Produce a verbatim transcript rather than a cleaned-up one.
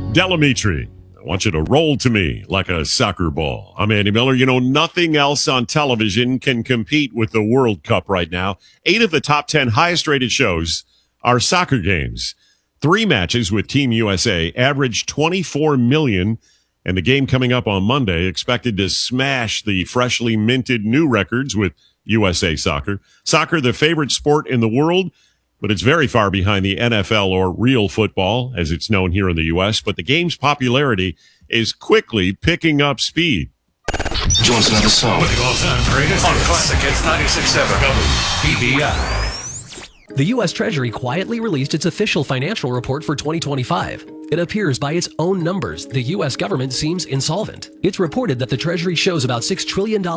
Delamitri, I want you to roll to me like a soccer ball. I'm Andy Miller. You know, nothing else on television can compete with the World Cup right now. Eight of the top ten highest rated shows are soccer games. Three matches with Team U S A average twenty-four million, and the game coming up on Monday expected to smash the freshly minted new records with U S A Soccer. Soccer, the favorite sport in the world, but it's very far behind the N F L or real football, as it's known here in the U S. But the game's popularity is quickly picking up speed. Joins another song. With the all-time greatest on Classic Hits ninety-six point seven W P B I. The U S Treasury quietly released its official financial report for twenty twenty-five. It appears by its own numbers the U S government seems insolvent. It's reported that the Treasury shows about six trillion dollars